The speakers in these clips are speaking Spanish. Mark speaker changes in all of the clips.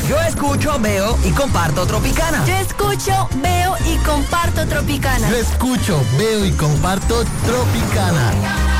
Speaker 1: Yo escucho, veo y comparto Tropicana.
Speaker 2: Yo escucho, veo y comparto Tropicana.
Speaker 3: Yo escucho, veo y comparto Tropicana.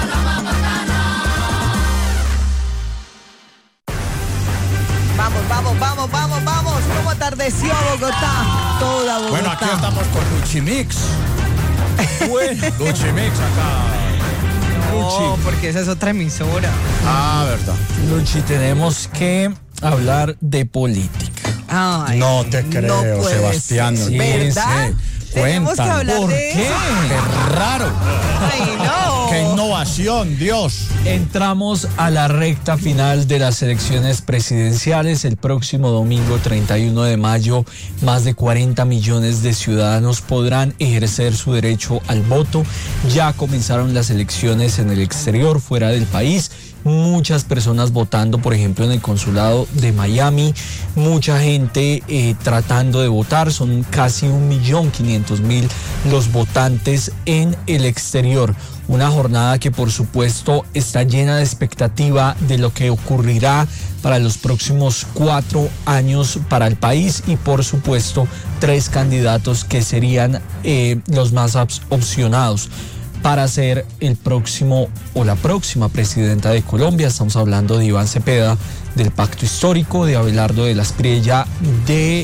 Speaker 1: Vamos. ¿Cómo atardeció Bogotá? Toda Bogotá.
Speaker 4: Bueno, aquí estamos con Luchimix. Bueno, Luchimix acá.
Speaker 5: No, porque esa es otra emisora.
Speaker 4: Ah, verdad.
Speaker 6: Luchi, tenemos que hablar de política.
Speaker 5: Ay,
Speaker 4: No te creo,
Speaker 1: no puede
Speaker 4: Sebastián.
Speaker 1: ser.
Speaker 4: No.
Speaker 1: ¿Verdad? Tenemos que
Speaker 4: Cuéntanos.
Speaker 1: hablar
Speaker 6: ¿Por
Speaker 1: de
Speaker 6: qué?
Speaker 1: eso.
Speaker 4: Qué raro.
Speaker 1: Ay, no.
Speaker 4: Qué innovación, Dios.
Speaker 6: Entramos a la recta final de las elecciones presidenciales. El próximo domingo 31 de mayo, más de 40 millones de ciudadanos podrán ejercer su derecho al voto. Ya comenzaron las elecciones en el exterior, fuera del país. Muchas personas votando, por ejemplo, en el consulado de Miami. Mucha gente tratando de votar. Son casi 1.500.000 los votantes en el exterior. Una jornada que, por supuesto, está llena de expectativa de lo que ocurrirá para los próximos 4 años para el país y, por supuesto, 3 candidatos que serían los más opcionados para ser el próximo o la próxima presidenta de Colombia. Estamos hablando de Iván Cepeda, del Pacto Histórico, de Abelardo de la Espriella, de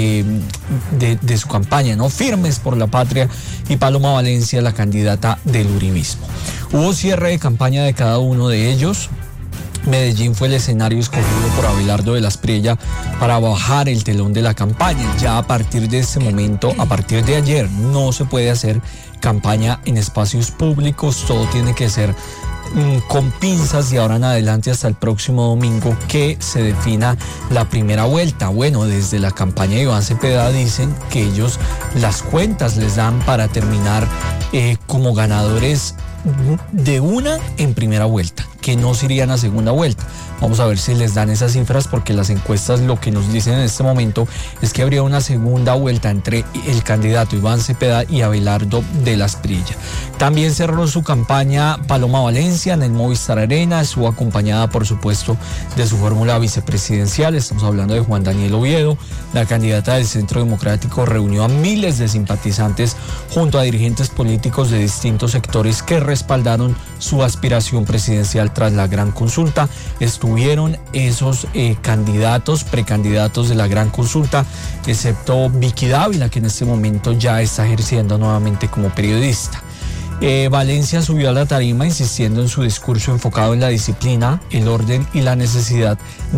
Speaker 6: su campaña, ¿no? Firmes por la Patria, y Paloma Valencia, la candidata del uribismo. Hubo cierre de campaña de cada uno de ellos. Medellín fue el escenario escogido por Abelardo de la Espriella para bajar el telón de la campaña. Ya a partir de este momento, a partir de ayer, no se puede hacer campaña en espacios públicos, todo tiene que ser con pinzas, y ahora en adelante hasta el próximo domingo que se defina la primera vuelta. Bueno, desde la campaña de Iván Cepeda dicen que ellos las cuentas les dan para terminar como ganadores de una en primera vuelta, que no se irían a segunda vuelta. Vamos a ver si les dan esas cifras, porque las encuestas lo que nos dicen en este momento es que habría una segunda vuelta entre el candidato Iván Cepeda y Abelardo de la Espriella. También cerró su campaña Paloma Valencia en el Movistar Arena. Estuvo acompañada, por supuesto, de su fórmula vicepresidencial. Estamos hablando de Juan Daniel Oviedo. La candidata del Centro Democrático reunió a miles de simpatizantes junto a dirigentes políticos de distintos sectores que respaldaron su aspiración presidencial tras la gran consulta. Estuvieron esos precandidatos de la gran consulta, excepto Vicky Dávila, que en este momento ya está ejerciendo nuevamente como periodista. Valencia subió a la tarima insistiendo en su discurso enfocado en la disciplina, el orden y la necesidad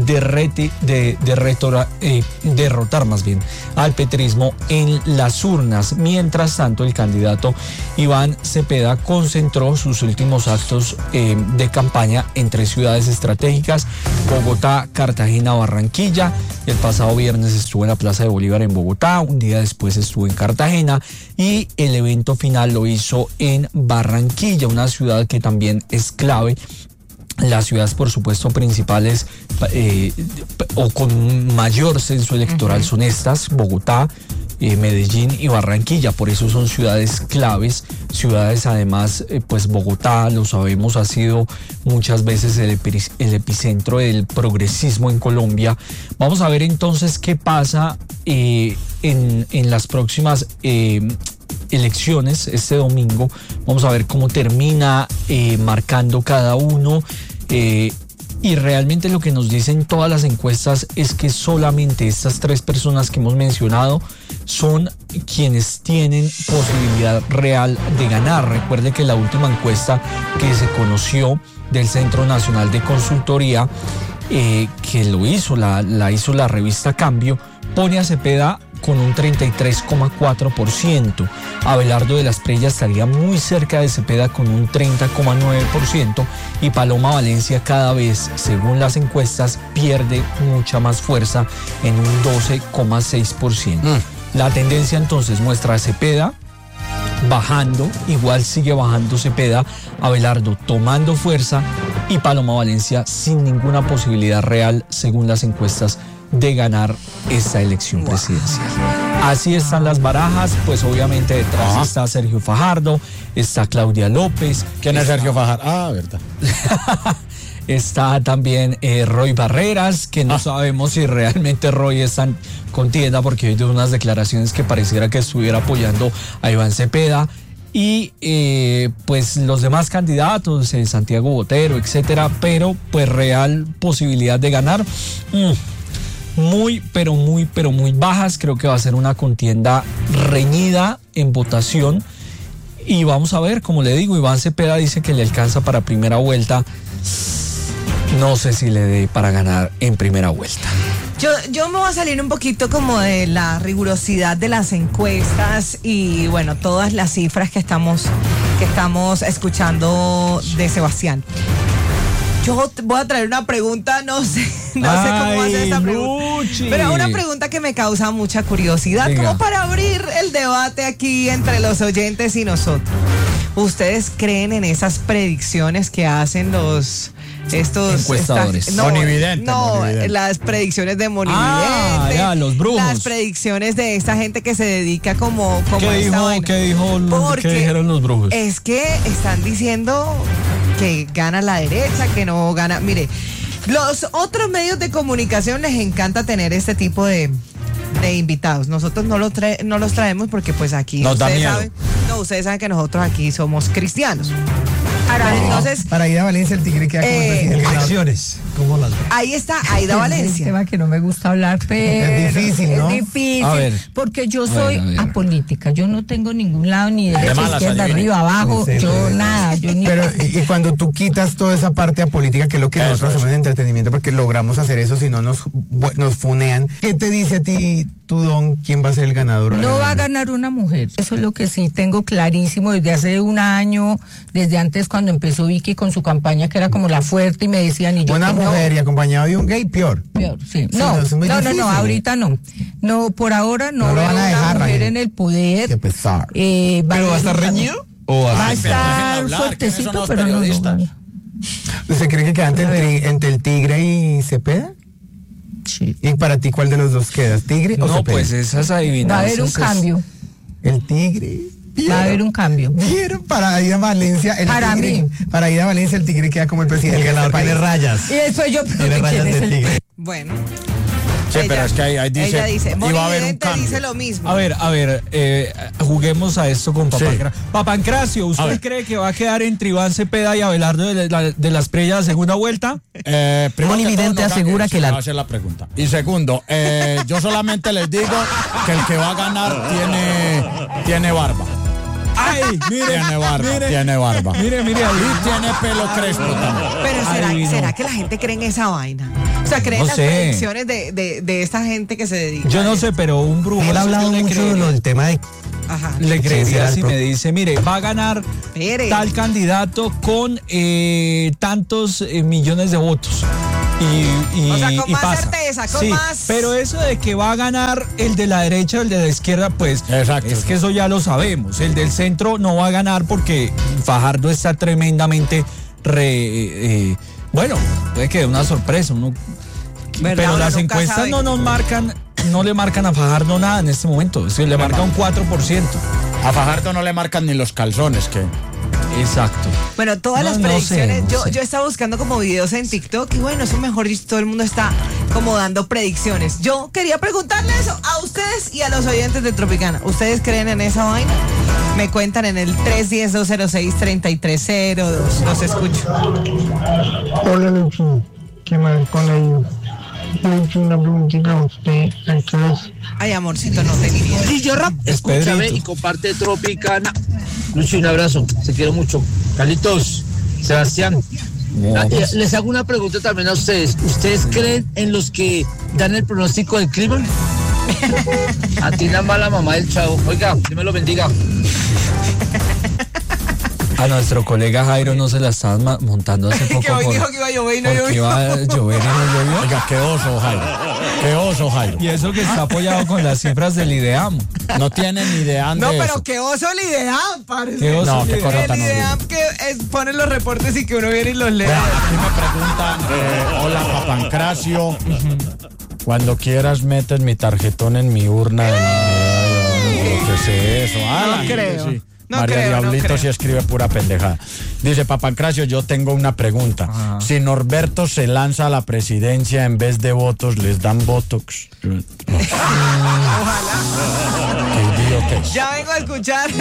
Speaker 6: de derrotar más bien al petrismo en las urnas. Mientras tanto, el candidato Iván Cepeda concentró sus últimos actos de campaña en 3 ciudades estratégicas: Bogotá, Cartagena, Barranquilla. El pasado viernes estuvo en la Plaza de Bolívar en Bogotá, un día después estuvo en Cartagena, y el evento final lo hizo en Barranquilla, una ciudad que también es clave. Las ciudades, por supuesto, principales o con mayor censo electoral son estas: Bogotá, Medellín y Barranquilla. Por eso son ciudades claves, ciudades además, pues Bogotá, lo sabemos, ha sido muchas veces el epicentro del progresismo en Colombia. Vamos a ver entonces qué pasa en las próximas elecciones este domingo. Vamos a ver cómo termina marcando cada uno. Y realmente lo que nos dicen todas las encuestas es que solamente estas 3 personas que hemos mencionado son quienes tienen posibilidad real de ganar. Recuerde que la última encuesta que se conoció del Centro Nacional de Consultoría, que lo hizo, la hizo la revista Cambio, pone a Cepeda con un 33,4%. Abelardo de la Espriella estaría muy cerca de Cepeda con un 30,9%, y Paloma Valencia cada vez, según las encuestas, pierde mucha más fuerza en un 12,6%. La tendencia entonces muestra a Cepeda bajando, igual sigue bajando Cepeda, Abelardo tomando fuerza y Paloma Valencia sin ninguna posibilidad real, según las encuestas, de ganar esta elección presidencial. Así están las barajas, pues obviamente detrás está Sergio Fajardo, está Claudia López.
Speaker 4: ¿Quién es Sergio Fajardo? Ah, verdad.
Speaker 6: Está también Roy Barreras, que no sabemos si realmente Roy está en contienda, porque hoy dio unas declaraciones que pareciera que estuviera apoyando a Iván Cepeda. Y pues los demás candidatos, Santiago Botero, etcétera, pero pues real posibilidad de ganar muy bajas. Creo que va a ser una contienda reñida en votación. Y vamos a ver, como le digo, Iván Cepeda dice que le alcanza para primera vuelta. No sé si le dé para ganar en primera vuelta.
Speaker 1: Yo me voy a salir un poquito como de la rigurosidad de las encuestas y bueno, todas las cifras que estamos escuchando de Sebastián. Yo voy a traer una pregunta, no sé cómo hacer esta pregunta.
Speaker 6: Luchi.
Speaker 1: Pero una pregunta que me causa mucha curiosidad,
Speaker 6: Venga.
Speaker 1: como para abrir el debate aquí entre los oyentes y nosotros. ¿Ustedes creen en esas predicciones que hacen estos
Speaker 6: encuestadores?
Speaker 4: Monividente, monividente.
Speaker 1: las predicciones de Monividente,
Speaker 6: ya, los brujos.
Speaker 1: las predicciones de esta gente que se dedica como
Speaker 6: ¿Qué
Speaker 1: a esta vaina?
Speaker 6: ¿Qué dijeron los brujos?
Speaker 1: Es que están diciendo que gana la derecha, que no gana. Mire, los otros medios de comunicación les encanta tener este tipo de invitados. Nosotros no los traemos porque pues aquí
Speaker 4: Nos da miedo.
Speaker 1: ustedes saben que nosotros aquí somos cristianos. Entonces,
Speaker 7: Para Aida Valencia el Tigre queda como el presidente.
Speaker 4: Elecciones. ¿Cómo las ves?
Speaker 1: ahí está Aida
Speaker 8: Es un
Speaker 1: Valencia.
Speaker 8: tema que no me gusta hablar, pero
Speaker 7: Es difícil, ¿no?
Speaker 8: Es difícil,
Speaker 6: A ver.
Speaker 8: porque yo
Speaker 6: A
Speaker 8: soy
Speaker 6: ver.
Speaker 8: apolítica. Yo no tengo ningún lado, ni derecha,
Speaker 4: malas,
Speaker 8: izquierda,
Speaker 4: adivine.
Speaker 8: arriba, abajo.
Speaker 7: Sí,
Speaker 8: Yo
Speaker 7: pero-
Speaker 8: nada. Yo ni.
Speaker 7: Pero y cuando tú quitas toda esa parte política, que es lo que nosotros hacemos en entretenimiento, porque logramos hacer eso, si no nos funean. ¿Qué te dice a ti, tu don, quién va a ser el ganador?
Speaker 8: No va a ganar una mujer. Eso es lo que sí tengo clarísimo desde hace un año, desde antes cuando empezó Vicky con su campaña, que era como la fuerte, y me decían, y yo
Speaker 7: Una
Speaker 8: que no.
Speaker 7: mujer y acompañado de un gay, peor.
Speaker 8: Peor, sí.
Speaker 7: Sí,
Speaker 8: No,
Speaker 7: no, eso es muy difícil.
Speaker 8: ahorita no. No, por ahora no,
Speaker 7: No lo
Speaker 8: veo
Speaker 7: van a
Speaker 8: una
Speaker 7: dejar,
Speaker 8: mujer
Speaker 7: Raquel.
Speaker 8: en el poder.
Speaker 7: Qué pesar.
Speaker 6: ¿Pero va a estar reñido? ¿O
Speaker 8: Va a
Speaker 4: Ay, pero
Speaker 8: estar
Speaker 4: déjenla hablar, ¿quiénes son
Speaker 8: fuertecito,
Speaker 4: los
Speaker 8: pero no lo
Speaker 4: periodistas?
Speaker 8: gana.
Speaker 7: ¿Usted cree que queda entre el Tigre y Cepeda?
Speaker 8: Sí.
Speaker 7: ¿Y para ti cuál de los dos quedas, Tigre o
Speaker 6: No,
Speaker 7: Cepeda?
Speaker 6: pues esas adivinanzas.
Speaker 8: Va a haber un cambio.
Speaker 7: El Tigre.
Speaker 8: Va a haber un cambio.
Speaker 7: ¿Vieron? Para Aida Valencia, el
Speaker 8: Para
Speaker 7: Tigre.
Speaker 8: mí.
Speaker 7: Para Aida Valencia, el Tigre queda como el presidente. El ganador tiene rayas.
Speaker 8: Y después yo
Speaker 7: Tiene
Speaker 8: pregunto
Speaker 7: rayas
Speaker 8: quién es
Speaker 7: de
Speaker 8: el
Speaker 7: Tigre.
Speaker 1: Bueno.
Speaker 4: Sí, pero es que ahí dice,
Speaker 1: Ella dice,
Speaker 4: y va a haber un
Speaker 1: Monividente
Speaker 4: cambio.
Speaker 1: dice lo mismo.
Speaker 6: A ver, juguemos a esto con
Speaker 4: Sí.
Speaker 6: Papancracio,
Speaker 4: A
Speaker 6: ¿usted
Speaker 4: ver.
Speaker 6: cree que va a quedar entre Iván Cepeda y Abelardo de las Prellas la segunda vuelta?
Speaker 4: Primero que
Speaker 3: Monividente
Speaker 4: todo, no
Speaker 3: asegura
Speaker 4: gane,
Speaker 3: que
Speaker 4: se
Speaker 3: la-
Speaker 4: va a hacer la pregunta. Y segundo, yo solamente les digo que el que va a ganar tiene barba.
Speaker 6: ¡Ay! Mire,
Speaker 4: Tiene barba,
Speaker 6: mire,
Speaker 4: tiene barba.
Speaker 6: Mire,
Speaker 4: Y tiene pelo crespo también.
Speaker 1: Pero
Speaker 6: Adivino.
Speaker 1: ¿será que la gente cree en esa vaina? O sea, creen
Speaker 6: No
Speaker 1: las
Speaker 6: sé.
Speaker 1: predicciones de esta gente que se dedica.
Speaker 6: Yo
Speaker 1: a
Speaker 6: no
Speaker 1: eso?
Speaker 6: sé, pero un brujo.
Speaker 7: Él ha hablado
Speaker 6: yo le
Speaker 7: mucho
Speaker 6: creería.
Speaker 7: del tema de...
Speaker 1: Ajá.
Speaker 6: Le creería
Speaker 7: Sí,
Speaker 6: si
Speaker 7: al
Speaker 6: me dice, mire, va a ganar
Speaker 1: Espere.
Speaker 6: tal candidato con tantos millones de votos.
Speaker 1: O sea, con
Speaker 6: y
Speaker 1: más
Speaker 6: pasa.
Speaker 1: certeza, con
Speaker 6: Sí,
Speaker 1: más-
Speaker 6: pero eso de que va a ganar el de la derecha o el de la izquierda, pues
Speaker 4: Exacto.
Speaker 6: es que eso ya lo sabemos. El del centro no va a ganar porque Fajardo está tremendamente bueno, puede que dé una sorpresa,
Speaker 1: ¿Verdad?
Speaker 6: pero
Speaker 1: Uno
Speaker 6: las
Speaker 1: nunca
Speaker 6: encuestas
Speaker 1: sabe.
Speaker 6: no le marcan a Fajardo nada en este momento. Es que le marca un 4%.
Speaker 4: A Fajardo no le marcan ni los calzones, que
Speaker 6: Exacto.
Speaker 1: Bueno, todas
Speaker 6: No,
Speaker 1: las
Speaker 6: no
Speaker 1: predicciones,
Speaker 6: sé, no sé.
Speaker 1: yo estaba buscando como videos en TikTok y bueno, eso mejor dicho, todo el mundo está como dando predicciones. Yo quería preguntarle eso a ustedes y a los oyentes de Tropicana. ¿Ustedes creen en esa vaina? Me cuentan en el 310-206-3302. Los escucho.
Speaker 9: Hola Luchi, ¿qué más con ellos? Luchi, una preguntita a usted, entonces,
Speaker 1: Ay, amorcito, no te diría.
Speaker 10: Gillo Rap, escúchame
Speaker 6: Pedrito.
Speaker 10: y comparte Tropicana. Luchi, un abrazo, te quiero mucho. Carlitos, Sebastián, les hago una pregunta también a ustedes. ¿Ustedes creen en los que dan el pronóstico del clima? A ti nada más la mamá del chavo. Oiga, Dios me lo bendiga.
Speaker 6: A nuestro colega Jairo no se la estaban montando hace poco.
Speaker 1: Que hoy dijo que iba a llover y no
Speaker 6: porque
Speaker 1: llovió.
Speaker 6: iba a llover y no llovió.
Speaker 4: oiga, qué oso, Jairo. Qué oso, Jairo.
Speaker 6: Y eso que está apoyado con las cifras del IDEAM.
Speaker 4: No tienen ni idea de
Speaker 1: No, pero
Speaker 4: eso.
Speaker 1: qué oso el IDEAM, parece.
Speaker 6: Qué oso
Speaker 4: No,
Speaker 6: el
Speaker 4: qué
Speaker 6: IDEAM.
Speaker 4: correcta
Speaker 1: El
Speaker 4: no.
Speaker 1: IDEAM que pone los reportes y que uno viene y los lee.
Speaker 4: Vea, aquí me preguntan, hola Papancracio, cuando quieras metes mi tarjetón en mi urna. ¿Qué es eso?
Speaker 1: No
Speaker 4: Ah,
Speaker 1: creo.
Speaker 4: sí.
Speaker 1: No
Speaker 4: María
Speaker 1: creo,
Speaker 4: Diablito
Speaker 1: no creo.
Speaker 4: sí escribe pura pendejada. Dice, Papancracio, yo tengo una pregunta.
Speaker 6: Ajá.
Speaker 4: Si Norberto se lanza a la presidencia, en vez de votos, ¿les dan botox? Qué idiotes.
Speaker 1: Ya vengo a escuchar